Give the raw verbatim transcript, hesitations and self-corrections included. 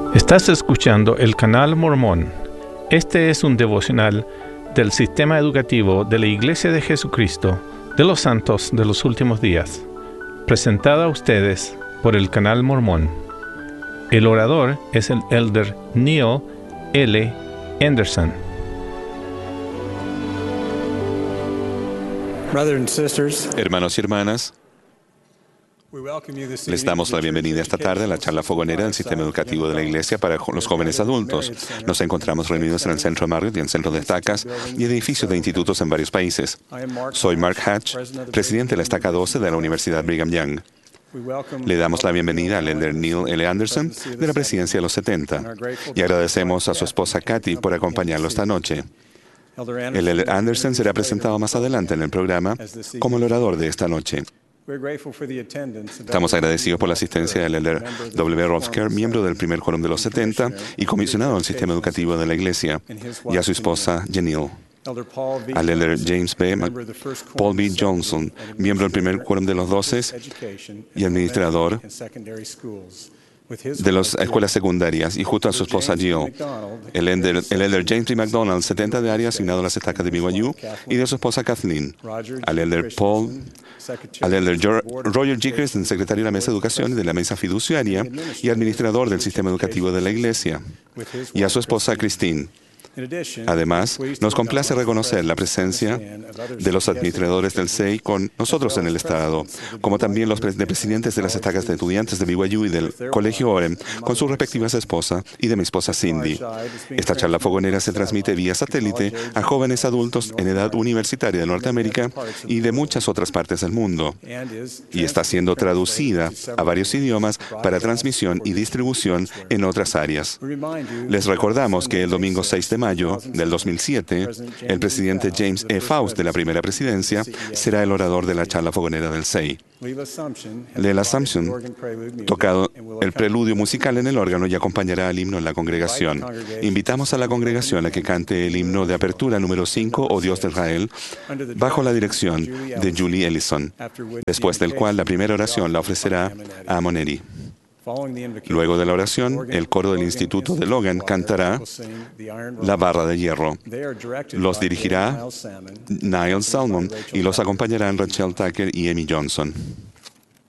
Estás escuchando el canal Mormón. Este es un devocional del Sistema Educativo de la Iglesia de Jesucristo de los Santos de los Últimos Días, presentada a ustedes por el canal Mormón. El orador es el Elder Neil L. Anderson. Hermanos y hermanas, les damos la bienvenida esta tarde a la charla fogonera del Sistema Educativo de la Iglesia para los jóvenes adultos. Nos encontramos reunidos en el Centro Marriott y en el Centro de Estacas y edificios de institutos en varios países. Soy Mark Hatch, presidente de la Estaca doce de la Universidad Brigham Young. Le damos la bienvenida al Elder Neil L. Anderson de la Presidencia de los setenta y agradecemos a su esposa Kathy por acompañarlo esta noche. El Elder Anderson será presentado más adelante en el programa como el orador de esta noche. Estamos agradecidos por la asistencia del Elder W. Rothker, miembro del primer quórum de los setenta y comisionado del Sistema Educativo de la Iglesia, y a su esposa Janelle. Al Elder James B. Paul B. Johnson, miembro del primer quórum de los doce y administrador de las escuelas secundarias, y junto a su esposa Jill, el Elder, el Elder James B. McDonald, setenta de área asignado a las estacas de B Y U, y de su esposa Kathleen, al Elder Paul, al Elder Roger G. Christen, secretario de la Mesa de Educación y de la Mesa Fiduciaria y administrador del Sistema Educativo de la Iglesia, y a su esposa Christine. Además, nos complace reconocer la presencia de los administradores del S E I con nosotros en el Estado, como también los presidentes de las estacas de estudiantes de B Y U y del Colegio Orem, con sus respectivas esposas, y de mi esposa Cindy. Esta charla fogonera se transmite vía satélite a jóvenes adultos en edad universitaria de Norteamérica y de muchas otras partes del mundo, y está siendo traducida a varios idiomas para transmisión y distribución en otras áreas. Les recordamos que el domingo seis de mayo del dos mil siete, el presidente James E. Faust de la primera presidencia será el orador de la charla fogonera del S E I. Lee la Assumption, tocado el preludio musical en el órgano, y acompañará al himno en la congregación. Invitamos a la congregación a que cante el himno de apertura número cinco, O Dios de Israel, bajo la dirección de Julie Ellison, después del cual la primera oración la ofrecerá a Moneri. Luego de la oración, el coro del Instituto de Logan cantará La Barra de Hierro. Los dirigirá Niall Salmon y los acompañarán Rachel Tucker y Amy Johnson.